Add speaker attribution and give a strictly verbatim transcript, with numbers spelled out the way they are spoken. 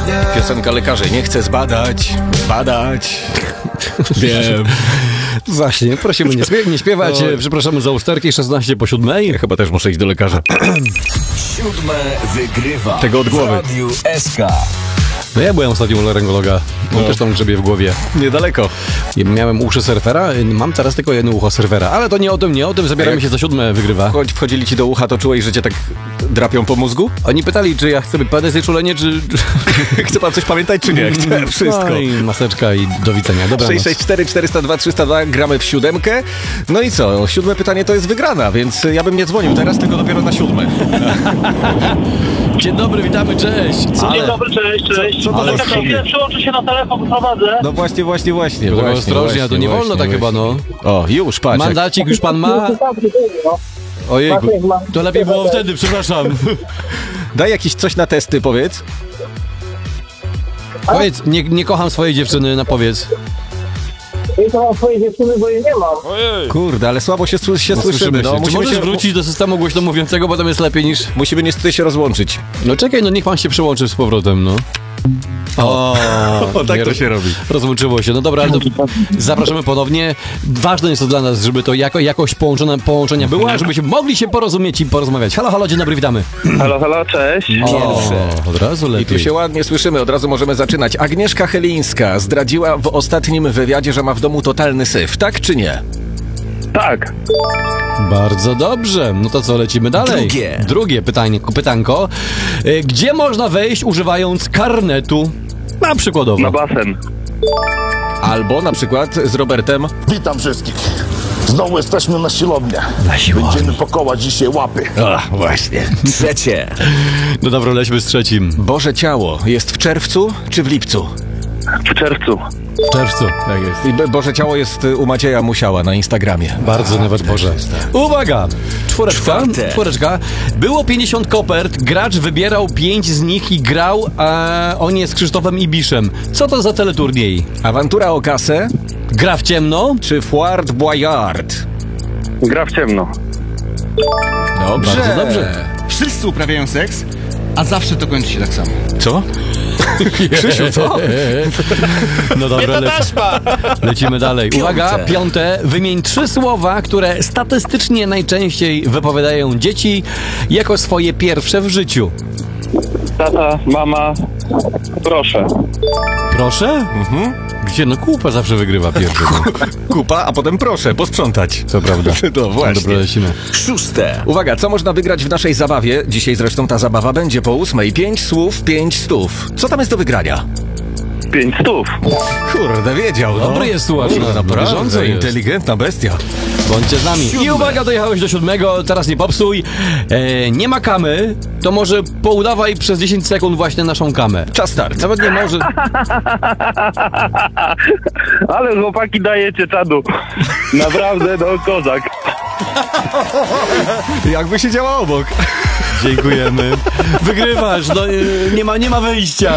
Speaker 1: Piosenka lekarzy. Nie chcę zbadać, zbadać. Wiem.
Speaker 2: Właśnie, prosimy nie, śpiew- nie śpiewać.
Speaker 1: Oj.
Speaker 2: Przepraszamy za usterki, szesnaście po siódmej.
Speaker 1: Ja chyba też muszę iść do lekarza.
Speaker 3: Siódme wygrywa.
Speaker 1: Tego od głowy.
Speaker 3: W Radiu S K.
Speaker 2: No ja byłem ostatnio u laryngologa. On
Speaker 1: No.
Speaker 2: też tam grzebie w głowie.
Speaker 1: Niedaleko.
Speaker 2: I miałem uszy surfera, mam teraz tylko jedno ucho surfera. Ale to nie o tym, nie o tym. Zabieramy
Speaker 1: Jak-
Speaker 2: się za siódme wygrywa.
Speaker 1: Chodź, wchodzili ci do ucha, to czułeś, że cię tak drapią po mózgu?
Speaker 2: Oni pytali, czy ja chcę P D czulenie, czy...
Speaker 1: Chce pan coś pamiętać, czy nie? Chcę wszystko.
Speaker 2: No i maseczka i do widzenia. Dobra.
Speaker 1: sześć sześć cztery cztery zero dwa trzysta dwa, gramy w siódemkę. No i co? Siódme pytanie to jest wygrana, więc ja bym nie dzwonił teraz, tylko dopiero na siódme.
Speaker 2: Dzień dobry, witamy, cześć.
Speaker 1: Ale-
Speaker 4: Dzień dobry, cześć, cześć.
Speaker 1: co to
Speaker 4: Ale
Speaker 1: za
Speaker 4: tak,
Speaker 1: chwilę?
Speaker 4: chwilę przyłączę się na telefon, prowadzę.
Speaker 1: No właśnie, właśnie, właśnie.
Speaker 2: Tylko
Speaker 1: właśnie
Speaker 2: ostrożnie, a to nie
Speaker 1: właśnie,
Speaker 2: wolno tak
Speaker 1: właśnie.
Speaker 2: chyba, no.
Speaker 1: O, już, patrz. jak-
Speaker 2: Mandacik już pan ma? Ojejku, to lepiej było wtedy, przepraszam.
Speaker 1: Daj jakieś coś na testy, powiedz.
Speaker 2: Powiedz, nie, nie kocham swojej dziewczyny, na powiedz.
Speaker 4: Ja to mam swojej dziewczyny, bo jej nie mam.
Speaker 1: Kurde, ale słabo się, sły- się
Speaker 2: No,
Speaker 1: słyszymy. No,
Speaker 2: się. Czy
Speaker 1: musimy,
Speaker 2: możesz
Speaker 1: się,
Speaker 2: wrócić do systemu głośno mówiącego, bo tam jest lepiej niż...
Speaker 1: musimy niestety się rozłączyć.
Speaker 2: No czekaj, no niech pan się przyłączy z powrotem, no. O,
Speaker 1: O, tak
Speaker 2: nie
Speaker 1: to
Speaker 2: roz-
Speaker 1: się robi.
Speaker 2: Rozłączyło się. No dobra, ale to zapraszamy ponownie. Ważne jest to dla nas, żeby to jako, jakość połączona, połączenia była, żebyśmy mogli się porozumieć i porozmawiać. Halo, halo, dzień dobry, witamy.
Speaker 4: Halo, halo, cześć.
Speaker 2: O, od razu
Speaker 1: I
Speaker 2: lepiej.
Speaker 1: tu się ładnie słyszymy, od razu możemy zaczynać. Agnieszka Chylińska zdradziła w ostatnim wywiadzie, że ma w domu totalny syf, tak czy nie?
Speaker 4: Tak.
Speaker 2: Bardzo dobrze. No to co, lecimy dalej?
Speaker 3: Drugie.
Speaker 2: Drugie pytanie, pytanko. E, Gdzie można wejść używając karnetu? Na przykładowo.
Speaker 4: Na basen.
Speaker 1: Albo na przykład z Robertem.
Speaker 5: Witam wszystkich. Znowu jesteśmy na siłowni. Będziemy pakować dzisiaj łapy.
Speaker 1: A, właśnie.
Speaker 3: Trzecie.
Speaker 2: No dobra, lećmy z trzecim.
Speaker 1: Boże Ciało jest w czerwcu czy w lipcu?
Speaker 4: W czerwcu.
Speaker 2: W czerwcu.
Speaker 1: Tak jest. I Bo- Boże Ciało jest y, u Macieja Musiała na Instagramie.
Speaker 2: Bardzo nawet Boże. Uwaga! Czwóreczka.
Speaker 3: Czwarte.
Speaker 2: Czwóreczka. Było pięćdziesiąt kopert, gracz wybierał pięć z nich i grał a o nie z Krzysztofem Ibiszem. Co to za teleturniej?
Speaker 1: Awantura o kasę
Speaker 2: Gra w ciemno?
Speaker 1: czy Fort Boyard?
Speaker 4: Gra w ciemno.
Speaker 1: Dobrze.
Speaker 2: Bardzo dobrze.
Speaker 6: Wszyscy uprawiają seks, a zawsze to kończy się tak samo.
Speaker 1: Co? Krzysiu, co?
Speaker 2: No dobra, leci. Lecimy dalej. Uwaga, piąte. Wymień trzy słowa, które statystycznie najczęściej wypowiadają dzieci jako swoje pierwsze w życiu.
Speaker 4: Tata, mama, proszę.
Speaker 2: Proszę? Mhm. Gdzie? No kupa zawsze wygrywa pierwszy. No.
Speaker 1: Kupa, a potem proszę, posprzątać.
Speaker 2: Co prawda.
Speaker 1: To właśnie.
Speaker 2: Dobra, lecimy.
Speaker 3: Szóste.
Speaker 1: Uwaga, co można wygrać w naszej zabawie? Dzisiaj zresztą ta zabawa będzie po ósmej. Pięć słów, pięć stów. Co tam jest do wygrania?
Speaker 4: Pięć stów.
Speaker 1: Kurde, wiedział, no.
Speaker 2: Dobry jest słuchacz, no,
Speaker 1: No,
Speaker 2: bieżąco
Speaker 1: naprawdę,
Speaker 2: jest.
Speaker 1: inteligentna bestia.
Speaker 2: Bądźcie z nami. I uwaga, dojechałeś do siódmego, teraz nie popsuj. E, nie ma kamy, to może poudawaj przez dziesięć sekund właśnie naszą kamę.
Speaker 1: Czas start.
Speaker 2: Nawet nie może...
Speaker 4: Ale chłopaki dajecie czadu. Naprawdę, no kozak.
Speaker 1: Jakby się działo obok.
Speaker 2: Dziękujemy. Wygrywasz, no, e, nie ma, nie ma wyjścia.